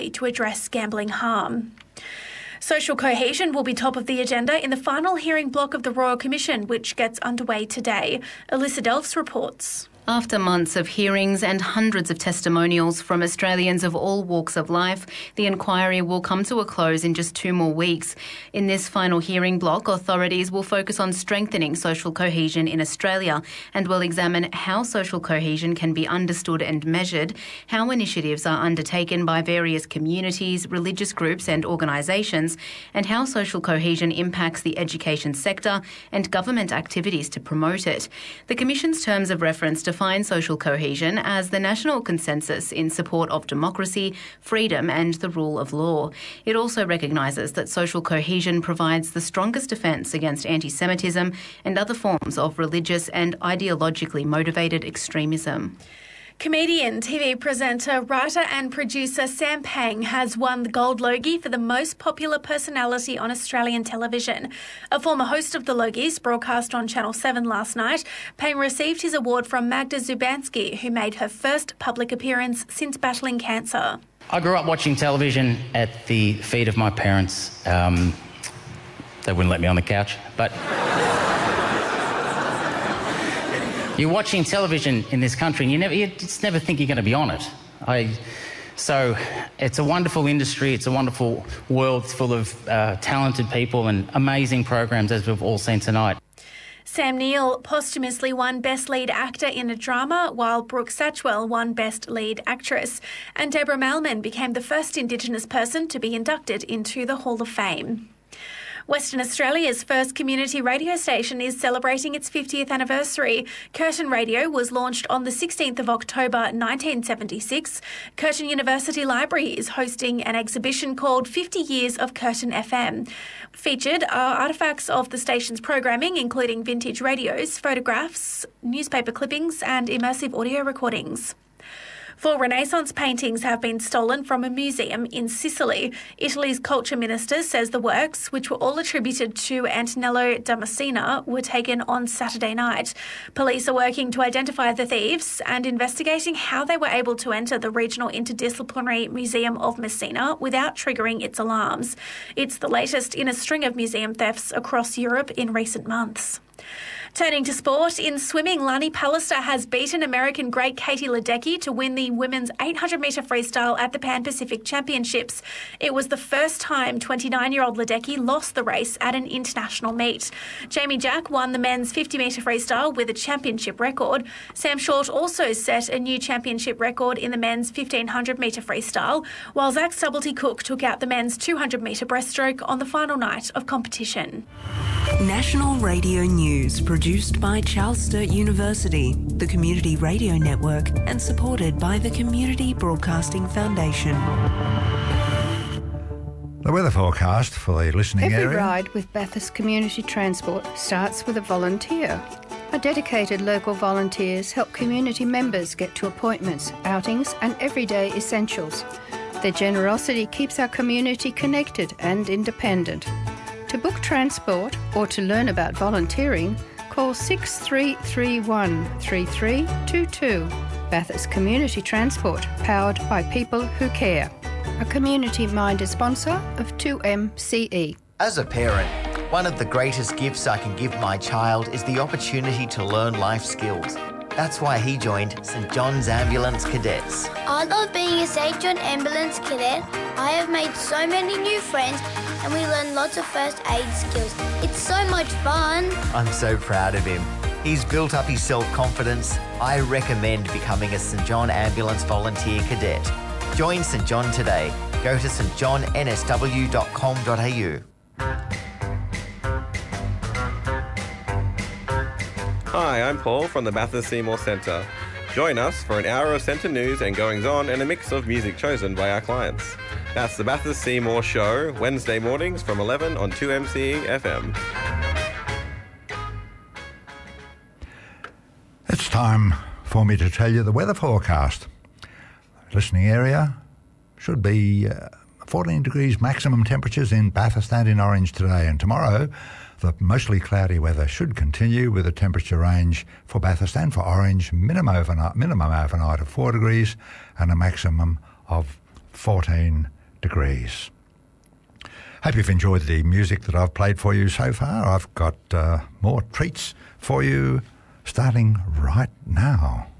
to address gambling harm. Social cohesion will be top of the agenda in the final hearing block of the Royal Commission, which gets underway today. Alyssa Delfs reports. After months of hearings and hundreds of testimonials from Australians of all walks of life, the inquiry will come to a close in just 2 more weeks. In this final hearing block, authorities will focus on strengthening social cohesion in Australia and will examine how social cohesion can be understood and measured, how initiatives are undertaken by various communities, religious groups and organisations, and how social cohesion impacts the education sector and government activities to promote it. The Commission's terms of reference define social cohesion as the national consensus in support of democracy, freedom and the rule of law. It also recognises that social cohesion provides the strongest defence against anti-Semitism and other forms of religious and ideologically motivated extremism. Comedian, TV presenter, writer and producer Sam Pang has won the Gold Logie for the most popular personality on Australian television. A former host of the Logies, broadcast on Channel 7 last night, Pang received his award from Magda Zubanski, who made her first public appearance since battling cancer. I grew up watching television at the feet of my parents. They wouldn't let me on the couch, but... You're watching television in this country and you just never think you're going to be on it. So it's a wonderful industry, it's a wonderful world full of talented people and amazing programs, as we've all seen tonight. Sam Neill posthumously won Best Lead Actor in a Drama, while Brooke Satchwell won Best Lead Actress. And Deborah Mailman became the first Indigenous person to be inducted into the Hall of Fame. Western Australia's first community radio station is celebrating its 50th anniversary. Curtin Radio was launched on the 16th of October 1976. Curtin University Library is hosting an exhibition called 50 Years of Curtin FM. Featured are artefacts of the station's programming, including vintage radios, photographs, newspaper clippings and immersive audio recordings. 4 Renaissance paintings have been stolen from a museum in Sicily. Italy's culture minister says the works, which were all attributed to Antonello da Messina, were taken on Saturday night. Police are working to identify the thieves and investigating how they were able to enter the Regional Interdisciplinary Museum of Messina without triggering its alarms. It's the latest in a string of museum thefts across Europe in recent months. Turning to sport, in swimming, Lani Pallister has beaten American great Katie Ledecky to win the women's 800-metre freestyle at the Pan Pacific Championships. It was the first time 29-year-old Ledecky lost the race at an international meet. Jamie Jack won the men's 50-metre freestyle with a championship record. Sam Short also set a new championship record in the men's 1500-metre freestyle, while Zach Stubblety-Cook took out the men's 200-metre breaststroke on the final night of competition. National Radio News, produced by Charles Sturt University, the Community Radio Network, and supported by the Community Broadcasting Foundation. The weather forecast for the listening area. Every ride with Bathurst Community Transport starts with a volunteer. Our dedicated local volunteers help community members get to appointments, outings and everyday essentials. Their generosity keeps our community connected and independent. To book transport or to learn about volunteering, call 6331 3322. Bathurst Community Transport, powered by people who care. A community-minded sponsor of 2MCE. As a parent, one of the greatest gifts I can give my child is the opportunity to learn life skills. That's why he joined St John's Ambulance Cadets. I love being a St John Ambulance Cadet. I have made so many new friends and we learn lots of first aid skills. It's so much fun. I'm so proud of him. He's built up his self-confidence. I recommend becoming a St John Ambulance Volunteer Cadet. Join St John today. Go to stjohnnsw.com.au. Hi, I'm Paul from the Bathurst Seymour Centre. Join us for an hour of centre news and goings-on and a mix of music chosen by our clients. That's the Bathurst Seymour Show, Wednesday mornings from 11 on 2MCE FM. It's time for me to tell you the weather forecast. Listening area should be 14 degrees maximum temperatures in Bathurst and in Orange today, and tomorrow the mostly cloudy weather should continue with a temperature range for Bathurst and for Orange, minimum overnight of 4 degrees and a maximum of 14 degrees. Hope you've enjoyed the music that I've played for you so far. I've got more treats for you starting right now.